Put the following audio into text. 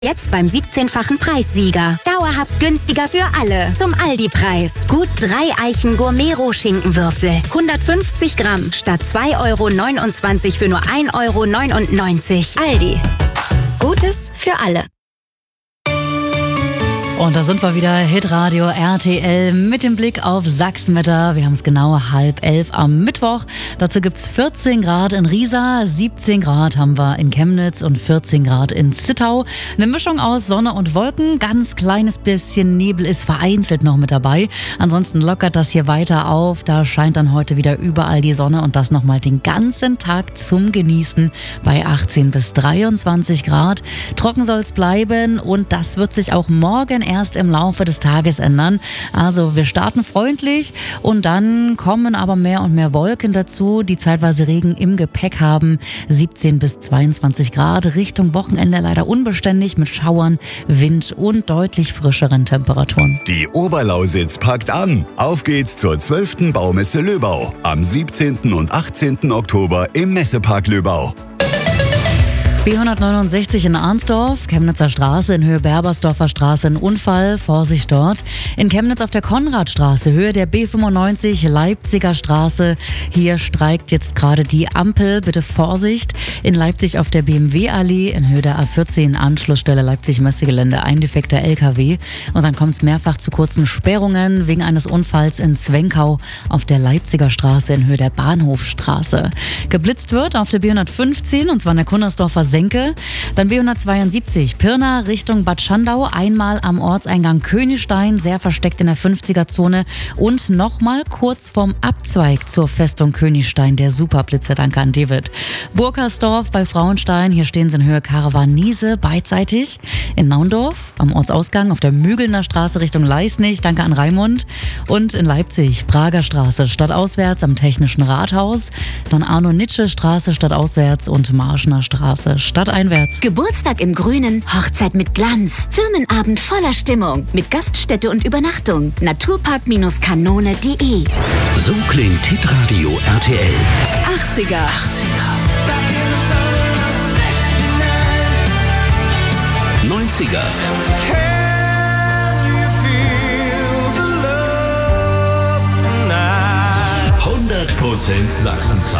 Jetzt beim 17-fachen Preissieger. Dauerhaft günstiger für alle. Zum Aldi-Preis. Gut 3 Eichen Gourmet-Rohschinkenwürfel. 150 Gramm statt 2,29 € für nur 1,99 €. Aldi. Gutes für alle. Und da sind wir wieder, Hitradio RTL mit dem Blick auf Sachsenwetter. Wir haben es genau 10:30 am Mittwoch. Dazu gibt es 14 Grad in Riesa, 17 Grad haben wir in Chemnitz und 14 Grad in Zittau. Eine Mischung aus Sonne und Wolken, ganz kleines bisschen Nebel ist vereinzelt noch mit dabei. Ansonsten lockert das hier weiter auf. Da scheint dann heute wieder überall die Sonne und das nochmal den ganzen Tag zum Genießen bei 18 bis 23 Grad. Trocken soll es bleiben und das wird sich auch morgen erst im Laufe des Tages ändern. Also wir starten freundlich und dann kommen aber mehr und mehr Wolken dazu, die zeitweise Regen im Gepäck haben. 17 bis 22 Grad, Richtung Wochenende leider unbeständig mit Schauern, Wind und deutlich frischeren Temperaturen. Die Oberlausitz packt an. Auf geht's zur 12. Baumesse Löbau am 17. und 18. Oktober im Messepark Löbau. B169 in Arnsdorf, Chemnitzer Straße in Höhe Berbersdorfer Straße ein Unfall, Vorsicht dort. In Chemnitz auf der Konradstraße, Höhe der B95 Leipziger Straße, hier streikt jetzt gerade die Ampel, bitte Vorsicht. In Leipzig auf der BMW-Allee, in Höhe der A14 Anschlussstelle Leipzig-Messegelände, ein defekter LKW. Und dann kommt es mehrfach zu kurzen Sperrungen wegen eines Unfalls in Zwenkau auf der Leipziger Straße in Höhe der Bahnhofstraße. Geblitzt wird auf der B115 und zwar in der Kunnersdorfer Senke. Dann B172 Pirna Richtung Bad Schandau, einmal am Ortseingang Königstein, sehr versteckt in der 50er-Zone und nochmal kurz vorm Abzweig zur Festung Königstein, der Superblitzer, danke an David. Burkersdorf bei Frauenstein, hier stehen sie in Höhe Karawan-Niese, beidseitig. In Naundorf am Ortsausgang auf der Mügelner Straße Richtung Leisnig, danke an Raimund. Und in Leipzig Prager Straße stadtauswärts am Technischen Rathaus. Dann Arno-Nitsche-Straße stadtauswärts und Marschner Straße stadteinwärts. Geburtstag im Grünen, Hochzeit mit Glanz, Firmenabend voller Stimmung, mit Gaststätte und Übernachtung. Naturpark-kanone.de. So klingt Hitradio RTL. 80er. 90er. 100% Sachsen-Sound.